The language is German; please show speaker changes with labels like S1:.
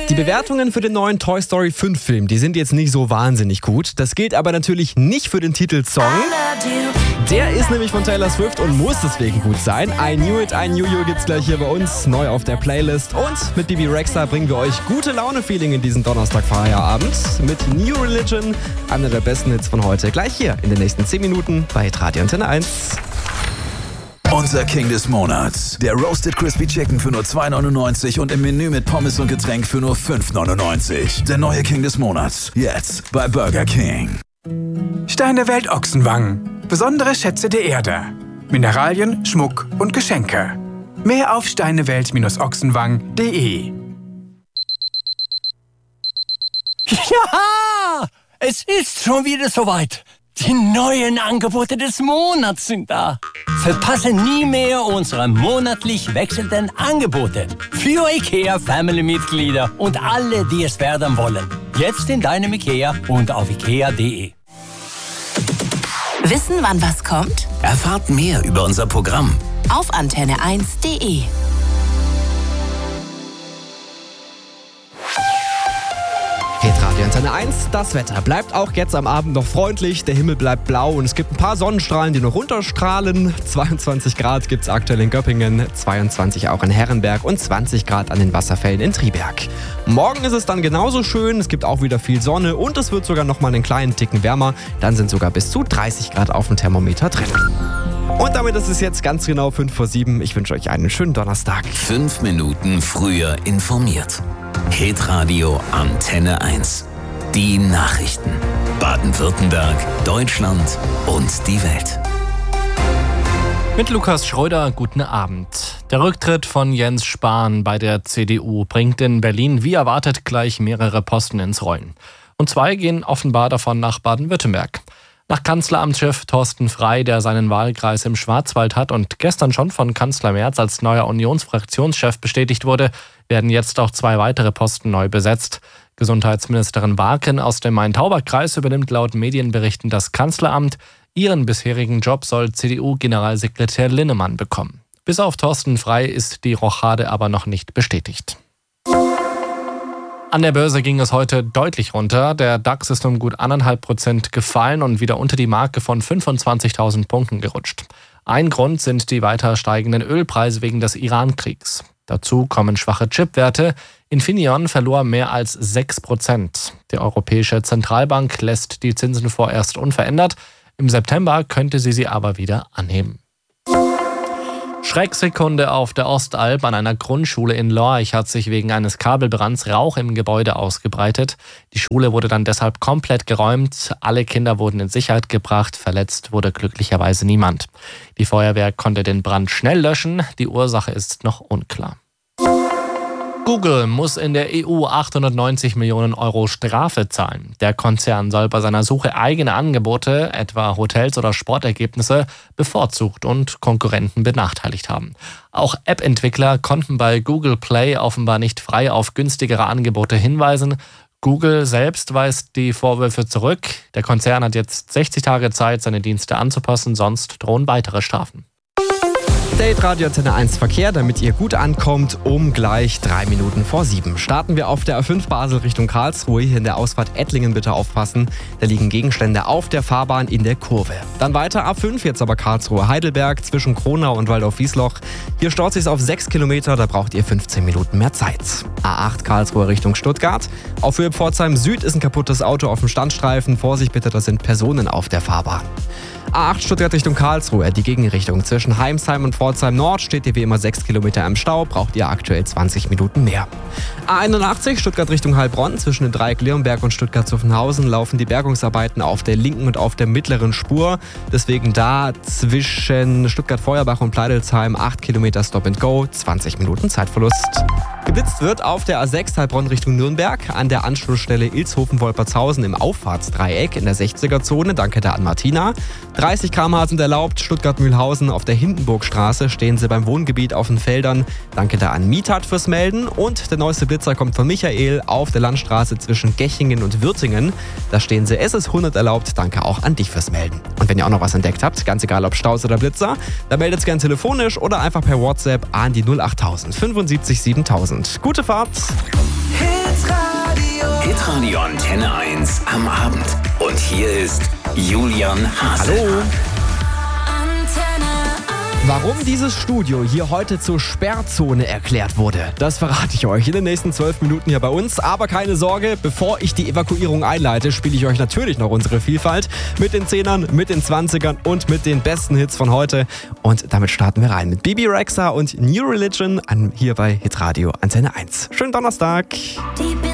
S1: Die Bewertungen für den neuen Toy Story 5 Film, die sind jetzt nicht so wahnsinnig gut. Das gilt aber natürlich nicht für den Titelsong. Der ist nämlich von Taylor Swift und muss deswegen gut sein. I Knew It, I Knew You gibt's gleich hier bei uns, neu auf der Playlist. Und mit Bibi Rexha bringen wir euch gute Laune-Feeling in diesen Donnerstag-Feierabend. Mit New Religion, einer der besten Hits von heute. Gleich hier in den nächsten 10 Minuten bei Radio Antenne 1.
S2: Unser King des Monats. Der Roasted Crispy Chicken für nur 2,99 und im Menü mit Pommes und Getränk für nur 5,99. Der neue King des Monats. Jetzt bei Burger King.
S3: Steine Welt Ochsenwangen. Besondere Schätze der Erde. Mineralien, Schmuck und Geschenke. Mehr auf steinewelt-ochsenwangen.de.
S4: Ja, es ist schon wieder soweit. Die neuen Angebote des Monats sind da. Verpasse nie mehr unsere monatlich wechselnden Angebote. Für IKEA-Family-Mitglieder und alle, die es werden wollen. Jetzt in deinem IKEA und auf ikea.de.
S5: Wissen, wann was kommt?
S6: Erfahrt mehr über unser Programm
S5: Auf antenne1.de.
S1: Radio Antenne 1, das Wetter bleibt auch jetzt am Abend noch freundlich, der Himmel bleibt blau und es gibt ein paar Sonnenstrahlen, die noch runterstrahlen. 22 Grad gibt es aktuell in Göppingen, 22 auch in Herrenberg und 20 Grad an den Wasserfällen in Triberg. Morgen ist es dann genauso schön, es gibt auch wieder viel Sonne und es wird sogar noch mal einen kleinen Ticken wärmer. Dann sind sogar bis zu 30 Grad auf dem Thermometer drin. Und damit ist es jetzt ganz genau 5 vor 7. Ich wünsche euch einen schönen Donnerstag.
S6: 5 Minuten früher informiert. Hitradio Antenne 1. Die Nachrichten. Baden-Württemberg, Deutschland und die Welt.
S7: Mit Lukas Schröder, guten Abend. Der Rücktritt von Jens Spahn bei der CDU bringt in Berlin wie erwartet gleich mehrere Posten ins Rollen. Und 2 gehen offenbar davon nach Baden-Württemberg. Nach Kanzleramtschef Thorsten Frey, der seinen Wahlkreis im Schwarzwald hat und gestern schon von Kanzler Merz als neuer Unionsfraktionschef bestätigt wurde, werden jetzt auch 2 weitere Posten neu besetzt. Gesundheitsministerin Warken aus dem Main-Tauber-Kreis übernimmt laut Medienberichten das Kanzleramt. Ihren bisherigen Job soll CDU-Generalsekretär Linnemann bekommen. Bis auf Thorsten Frey ist die Rochade aber noch nicht bestätigt. An der Börse ging es heute deutlich runter. Der DAX ist um gut 1,5% gefallen und wieder unter die Marke von 25.000 Punkten gerutscht. Ein Grund sind die weiter steigenden Ölpreise wegen des Iran-Kriegs. Dazu kommen schwache Chipwerte. Infineon verlor mehr als 6%. Die Europäische Zentralbank lässt die Zinsen vorerst unverändert. Im September könnte sie aber wieder anheben. Schrecksekunde auf der Ostalb. An einer Grundschule in Lorch hat sich wegen eines Kabelbrands Rauch im Gebäude ausgebreitet. Die Schule wurde dann deshalb komplett geräumt. Alle Kinder wurden in Sicherheit gebracht. Verletzt wurde glücklicherweise niemand. Die Feuerwehr konnte den Brand schnell löschen. Die Ursache ist noch unklar. Google muss in der EU 890 Millionen Euro Strafe zahlen. Der Konzern soll bei seiner Suche eigene Angebote, etwa Hotels oder Sportergebnisse, bevorzugt und Konkurrenten benachteiligt haben. Auch App-Entwickler konnten bei Google Play offenbar nicht frei auf günstigere Angebote hinweisen. Google selbst weist die Vorwürfe zurück. Der Konzern hat jetzt 60 Tage Zeit, seine Dienste anzupassen, sonst drohen weitere Strafen.
S1: Update Radio Antenne 1 Verkehr, damit ihr gut ankommt, um gleich 3 Minuten vor 7. Starten wir auf der A5 Basel Richtung Karlsruhe. Hier in der Ausfahrt Ettlingen bitte aufpassen. Da liegen Gegenstände auf der Fahrbahn in der Kurve. Dann weiter A5, jetzt aber Karlsruhe Heidelberg zwischen Kronau und Waldorf-Wiesloch. Hier staut sich auf 6 Kilometer, da braucht ihr 15 Minuten mehr Zeit. A8 Karlsruhe Richtung Stuttgart. Auf Höhe Pforzheim Süd ist ein kaputtes Auto auf dem Standstreifen. Vorsicht bitte, das sind Personen auf der Fahrbahn. A8 Stuttgart Richtung Karlsruhe, die Gegenrichtung. Zwischen Heimsheim und Pforzheim Nord steht ihr wie immer 6 Kilometer im Stau, braucht ihr aktuell 20 Minuten mehr. A81 Stuttgart Richtung Heilbronn, zwischen dem Dreieck Leonberg und Stuttgart-Zuffenhausen laufen die Bergungsarbeiten auf der linken und auf der mittleren Spur. Deswegen da zwischen Stuttgart-Feuerbach und Pleidelsheim 8 Kilometer Stop and Go, 20 Minuten Zeitverlust. Geblitzt wird auf der A6 Heilbronn Richtung Nürnberg an der Anschlussstelle Ilshofen-Wolpertshausen im Auffahrtsdreieck in der 60er-Zone. Danke da an Martina. 30 km/h sind erlaubt. Stuttgart-Mühlhausen auf der Hindenburgstraße stehen sie beim Wohngebiet auf den Feldern. Danke da an Mietat fürs Melden. Und der neueste Blitzer kommt von Michael auf der Landstraße zwischen Gechingen und Würtingen. Da stehen sie. Es ist 100 erlaubt. Danke auch an dich fürs Melden. Und wenn ihr auch noch was entdeckt habt, ganz egal ob Staus oder Blitzer, dann meldet es gerne telefonisch oder einfach per WhatsApp an die 08000 75 7000. Gute Fahrt!
S8: Hits
S6: Hitradio Antenne 1 am Abend. Und hier ist Julian Haselmann.
S1: Hallo. Warum dieses Studio hier heute zur Sperrzone erklärt wurde, das verrate ich euch in den nächsten 12 Minuten hier bei uns. Aber keine Sorge, bevor ich die Evakuierung einleite, spiele ich euch natürlich noch unsere Vielfalt mit den 10ern, mit den 20ern und mit den besten Hits von heute. Und damit starten wir rein mit Bebe Rexha und New Religion hier bei Hitradio Antenne 1. Schönen Donnerstag.